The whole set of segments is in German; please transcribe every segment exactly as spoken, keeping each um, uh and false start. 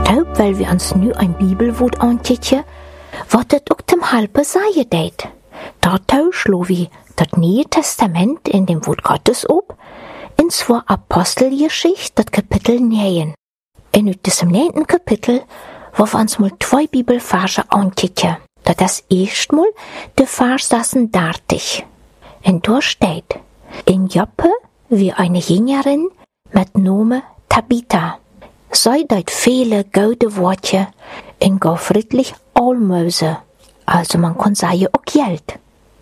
taub, weil wir uns nu ein Bibelwort antitje, wat het ook tem halbe sagen deed. Dazu schlo wie das Neue Testament in dem Wort Gottes ob, in zwar Apostelgeschichte, das Kapitel neun. In diesem neunten Kapitel, wo wir uns mal zwei Bibelverse antitje. Das ist erstmal der Vers sechsunddreißig. Und da steht, in Joppe wie eine Jüngerin mit Namen Tabitha. Sei dort viele gute Worte in go friedlich Almöse, also man kann sagen auch Geld.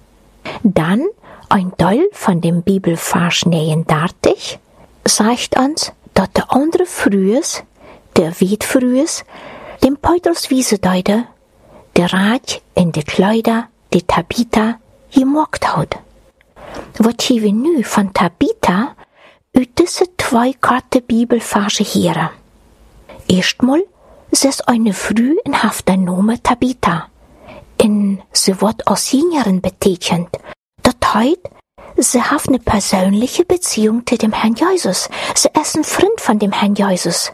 Dann ein Teil von dem Bibelvers neunundachtzig sagt uns, dass der andere Frühes, der Wied Frühes, dem Petrus wiese deute, der Rat in de Kleider, die Tabitha, gemorgt hat. Wat hier wir nu von Tabitha, uit diese zwei korte Bibelverse hier. Erstmal, sie ist eine Früh in Haft ein Name Tabitha. In sie wird als Jüngerin beteiligen. Das heißt, sie hat eine persönliche Beziehung zu dem Herrn Jesus. Sie ist ein Freund von dem Herrn Jesus.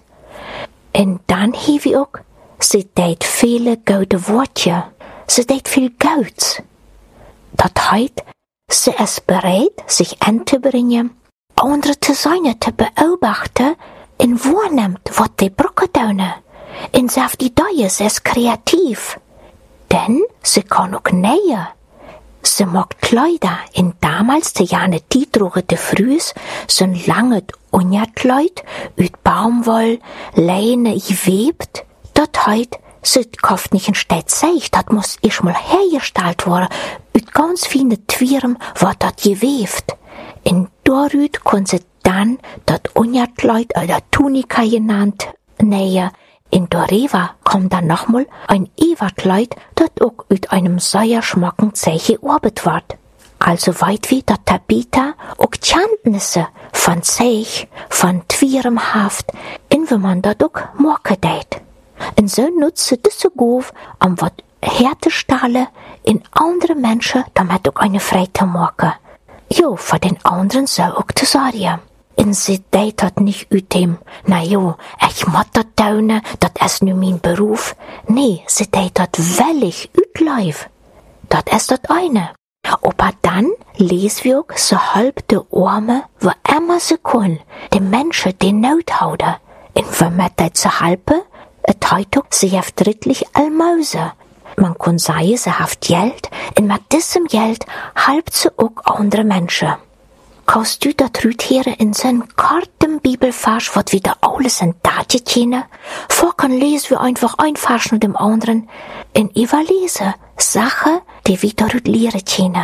Und dann haben wir auch, sie deed viele gute Worte. Sie deed viel Geld. Das heißt, sie ist bereit, sich anzubringen, andere zu sein, zu beobachten, und wahrnimmt, was die Brücke tun. Und sie auf die Idee, sie ist kreativ. Denn sie kann auch nähen. Sie mag Kleider. In damals, die Jahre die trugen die Frühs, sind lange Unjertkleid, uit Baumwoll, Leine gewebt. Das heißt, sie kauft nicht in Stadt Seich, das muss erstmal hergestellt worden. Uit ganz viele Twirm wird das gewebt. In Dorüt kann sie dann das Unjertkleid oder Tunika genannt nähen. In Doreva kommt dann nochmal ein Ewerkleid, das auch mit einem sehr schmacken Zeichen gearbeitet wird. Also weit wie dat Tabitha auch Kenntnisse von Zeich, von Twirmhaft, in wie man dat auch machen deit. Und so nutze diese Gof, um wat herzustellen in andere Menschen, damit auch eine Freude machen. Jo, für den anderen so auch zu sagen. Und sie deit dat nicht ut dem, na jo, ich muss dat tun, dat ist nu mein Beruf. Nee, sie deit dat wellig ut live. Dat ist dat eine. Aber dann lesen wir auch so halb de Arme, wo immer sie können, den Menschen den Not hauden. Und wenn man dat so halbe, et heit auch, sie haft drittlich Almöse. Man kann sagen, sie haft Geld, und mit diesem Geld halbt sie auch andere Menschen. Kannst du dat rüthieren in seinen karten Bibelvers, wat wieder alles in Daten kennen? Vorkan lesen wir einfach ein Vers nach dem anderen. In überlesen Sachen, die wir dort lehren kennen.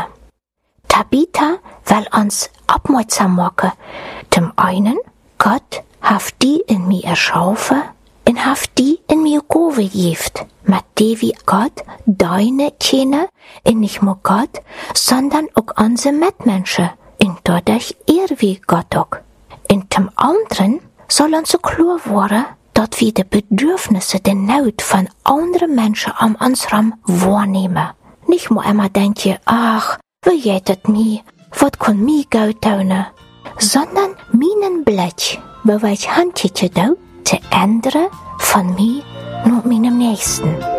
Tabitha will uns aufmerksam machen. Zum einen, Gott hat die in mir erschaffen und hat die in mir gegeben. Mit die wie Gott deine kennen, und nicht nur Gott, sondern auch unsere Mitmenschen. Und dadurch ehr wie Gott auch. Und zum anderen soll uns so klar werden, dass wir die Bedürfnisse, die Not von anderen Menschen an uns herum wahrnehmen. Nicht nur immer denken, ach, wie geht es mir, was kann mir gut tun, sondern meinen Blick, bei welch Handtje da, zu ändern von mir und meinem Nächsten.